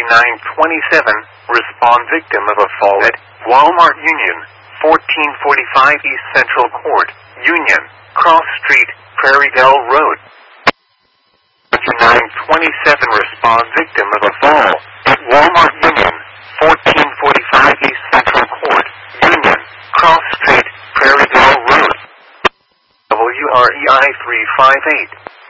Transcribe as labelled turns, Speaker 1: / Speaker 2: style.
Speaker 1: W927, respond victim of a fall at Walmart Union, 1445 East Central Court, Union, Cross Street, Prairie Dell Road. W927, respond victim of a fall at Walmart Union, 1445 East Central Court, Union, Cross Street, Prairie Dell Road. WREI 358.